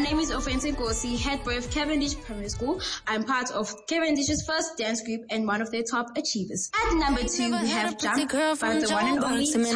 name is Offense Nkosi, head boy of Cavendish Primary School. I'm part of Cavendish's first dance group and one of their top achievers. At number 2, we have Jump by the one and only